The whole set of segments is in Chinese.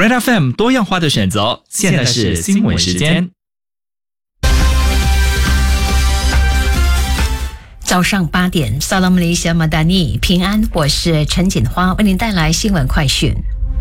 Red FM 多样化的选择，现在是新闻时间。 早上8点，萨拉姆雷西亚马达尼平安，我是陈锦花，为您带来新闻快讯。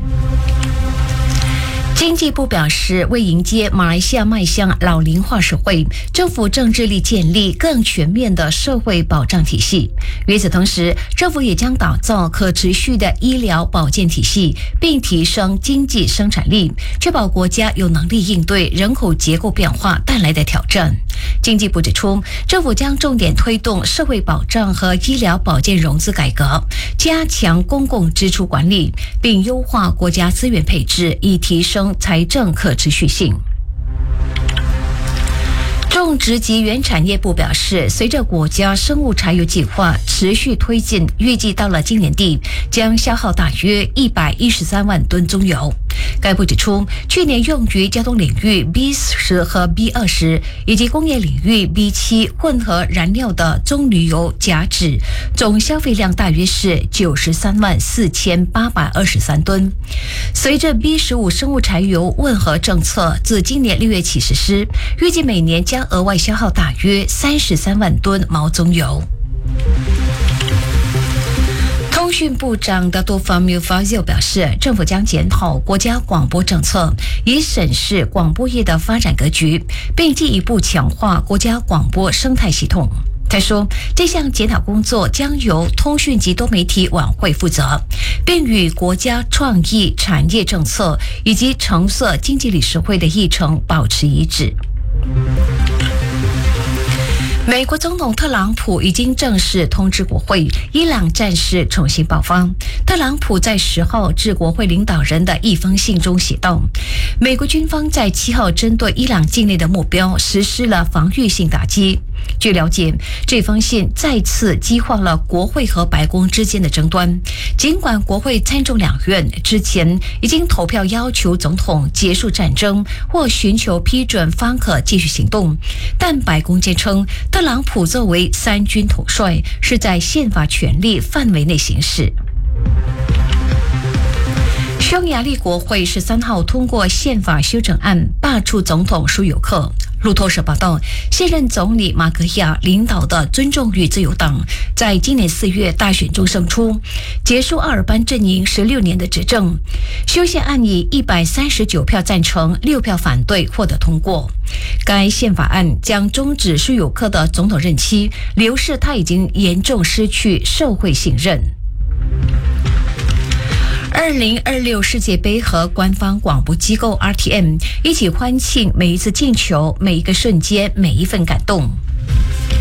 经济部表示，为迎接马来西亚迈向老龄化社会，政府正致力建立更全面的社会保障体系。与此同时，政府也将打造可持续的医疗保健体系，并提升经济生产力，确保国家有能力应对人口结构变化带来的挑战。经济部指出，政府将重点推动社会保障和医疗保健融资改革，加强公共支出管理，并优化国家资源配置，以提升财政可持续性。种植及原产业部表示，随着国家生物柴油计划持续推进，预计到了今年底将消耗大约113万吨棕油。该部指出，去年用于交通领域 B10 和 B20 以及工业领域 B7 混合燃料的棕榈油甲酯总消费量大约是93万4823吨。随着 B15 生物柴油混合政策自今年6月起实施，预计每年将额外消耗大约33万吨毛棕油。通讯部长的多方穆法兹表示，政府将检讨国家广播政策，以审视广播业的发展格局，并进一步强化国家广播生态系统。他说，这项检讨工作将由通讯及多媒体委员会负责，并与国家创意产业政策以及橙色经济理事会的议程保持一致。美国总统特朗普已经正式通知国会，伊朗战事重新爆发。特朗普在10号致国会领导人的一封信中写道，美国军方在7号针对伊朗境内的目标实施了防御性打击。据了解，这封信再次激化了国会和白宫之间的争端。尽管国会参众两院之前已经投票要求总统结束战争或寻求批准方可继续行动，但白宫坚称特朗普作为3军统帅是在宪法权力范围内行事。匈牙利国会13号通过宪法修正案，罢黜总统舒尤克。路透社报道，现任总理马格亚领导的尊重与自由党在今年4月大选中胜出，结束阿尔班阵营16年的执政。修宪案以139票赞成、6票反对获得通过。该宪法案将终止舒尤克的总统任期，理由是他已经严重失去社会信任。2026世界杯和官方广播机构 RTM 一起欢庆每一次进球、每一个瞬间、每一份感动。